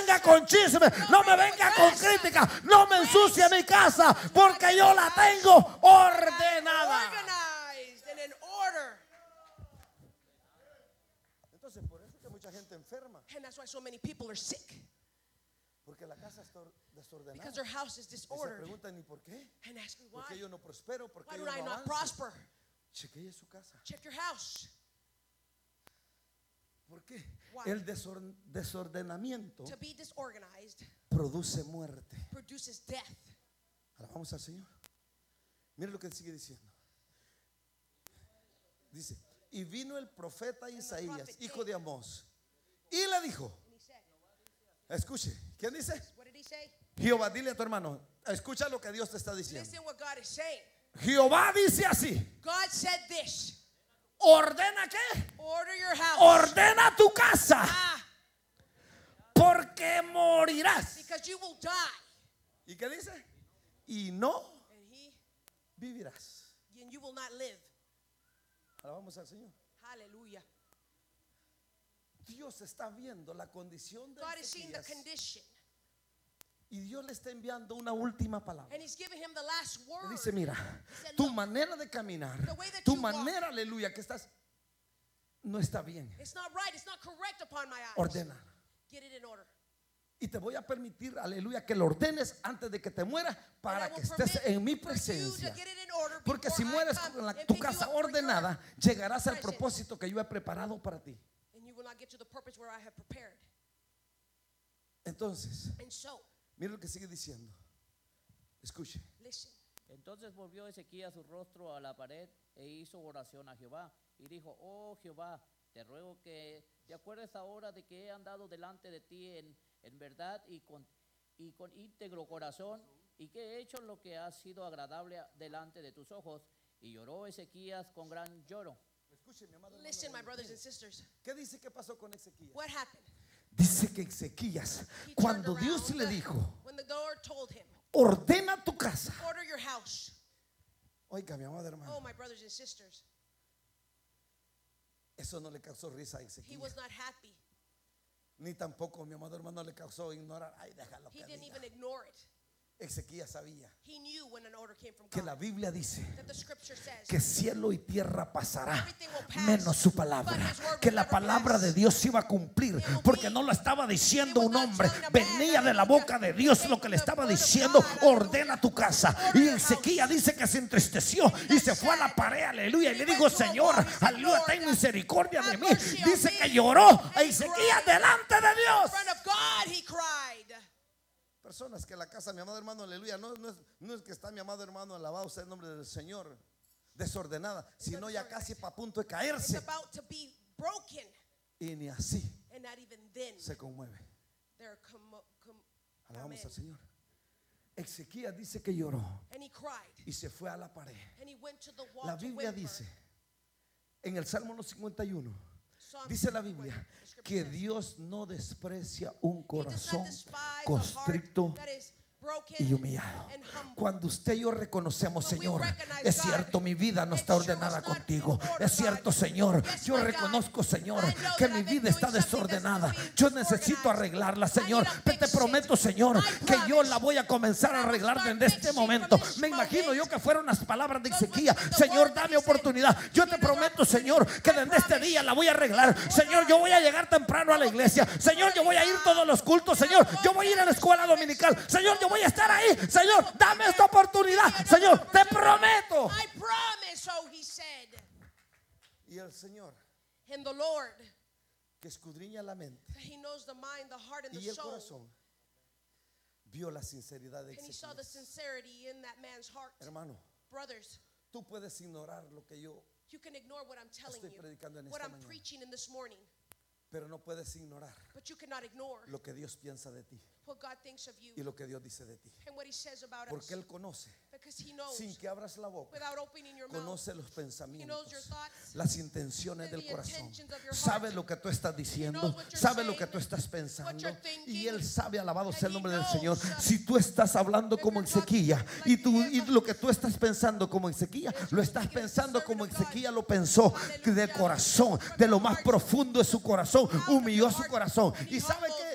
venga con chisme, no me venga con crítica, no me ensucie mi casa, porque yo la tengo ordenada. Organized and in order. Entonces por eso que mucha gente enferma, And that's why so many people are sick. porque la casa está desordenada. Because their house is Y se disordered. preguntan, ¿y por qué? And ask me ¿Por why? qué yo no prospero? ¿Por Why qué yo do I no not avanzo? prosper? Chequee su casa. Check your house. ¿Por qué? Why? El desordenamiento To be disorganized produce muerte. produces death. Ahora vamos al Señor. Mire lo que sigue diciendo. Dice, y vino el profeta Isaías, hijo de Amós, y le dijo, And he said, escuche, ¿quién dice? what did he say? Jehová, dile a tu hermano, escucha lo que Dios te está diciendo. Listen what God is saying. Jehová dice así, God said this. ordena qué? Order your house. Ordena tu casa, Ah, porque morirás. because you will die. ¿Y qué dice? Y no And vivirás. you will not live. Ahora vamos al Señor. Hallelujah. Dios está viendo la condición de God is seeing the Ezequías, condition. y Dios le está enviando una última palabra. And he's giving him the last Le word. dice, mira, said, tu "Look, manera de caminar, the way that tu you walk, manera, aleluya, que estás, no está bien. It's not right. It's not correct upon my eyes. Ordena. Get it in order. Y te voy a permitir, aleluya, que lo ordenes antes de que te mueras, And I para will que estés permit en mi for you to presencia. get it in order Porque before si I mueres come con and tu pick you casa up for your ordenada, llegarás al presence. propósito que yo he preparado para ti. And you will not get to the purpose where I have prepared. Entonces, And so, mira lo que sigue diciendo. Escuche. listen. Entonces volvió Ezequías su rostro a la pared e hizo oración a Jehová y dijo, oh Jehová, te ruego que te acuerdes ahora de que he andado delante de ti en verdad y con íntegro corazón, y que he hecho lo que ha sido agradable delante de tus ojos. Y lloró Ezequías con gran lloro. Escuche, mi amado hermano. Listen, my brothers and sisters. ¿Qué dice que pasó con Ezequías? What happened? Dice que Ezequías, He cuando turned Dios around le dijo, when the Lord told him, ordena tu casa. order your house. Oiga, mi amado hermano, Oh, my brothers and sisters. eso no le causó risa a He Ezequías. was not happy. Ni tampoco, mi amado hermano, le causó ignorar. Ay, déjalo He que didn't diga. even ignore it. Ezequías sabía He knew when an order came from que God. la Biblia dice That the scripture says que cielo y tierra pasará, everything will pass, menos su but palabra. his word Que will la never palabra pass. de Dios se iba a cumplir, It will porque be. no lo estaba diciendo It was un not hombre, telling a man, venía de la boca de Dios lo que le estaba diciendo, ordena tu casa. Y Ezequías dice que se entristeció y se fue a la pared, aleluya, y le dijo, Señor, aleluya, ten misericordia de mí. Dice que lloró a Ezequías delante de in Dios. front of God, he cried. Personas que la casa, mi amado hermano, aleluya, no es que está mi amado hermano, alabado sea el nombre del Señor, desordenada, sino ya casi para punto de It's caerse, about to be broken. y ni así And not even then se conmueve. they're Alabamos amen. al Señor. Ezequías dice que lloró And he cried. y se fue a la pared. And he went to the wall La to Biblia whimper. dice en el Salmo 51, Psalm dice la 51, Biblia the scripture que says, Dios no desprecia un he does corazón not despise a constricto heart that is broken y humillado. and humble. Cuando usted y yo reconocemos, When we Señor, recognize es God, cierto, mi vida no it está sure ordenada was not contigo. in order, Es cierto, God. Señor, Yes, yo my God. reconozco, Señor, I know que that mi I've been vida está doing something that's desordenada. being Yo necesito disorganized. arreglarla, I Señor. need to Pero te fix it. prometo, Señor, I que yo promise la voy a comenzar a that I will arreglar start desde este fixing momento. from this Me imagino moment. yo que fueron las palabras de Those Ezequías. would be the Señor, words that dame he said. oportunidad. Yo te Give me the prometo, Señor, opportunity. que I desde este promise. día la voy a arreglar. Señor, yo voy a llegar temprano a la iglesia. Señor, yo voy a ir todos los cultos. Señor, yo voy a ir a la escuela dominical. Señor, yo voy a estar ahí. Señor, dame esta oportunidad. Señor, te prometo. I promise, so he said. Y el Señor, And the Lord, que escudriña la mente he knows the mind, the heart, and y the el soul. corazón, vio la sinceridad de And he saw the Ezequías. sincerity in that man's heart. Hermano, Brothers, tú puedes ignorar lo que yo, you can ignore what I'm telling Estoy you, predicando en what esta I'm mañana. preaching in this morning, pero no puedes ignorar but you cannot ignore lo que Dios piensa de ti what God thinks of you y lo que Dios dice de ti. and what he says about us. Porque Él conoce, Because he knows, sin que abras la boca, without opening your mouth, conoce los he knows your pensamientos, thoughts, las intenciones the del corazón. intentions of your heart. Sabe lo que tú estás diciendo, knows what you're sabe lo saying, que tú estás what pensando, you're thinking, y Él sabe, alabado and sea el he nombre del knows, Señor. Si tú estás hablando como you're talking Ezequías y like lo que tú estás pensando como Ezequías, lo estás pensando como Ezequías lo pensó, que de corazón, de lo más profundo de su corazón, humilló su corazón. ¿Y sabe qué?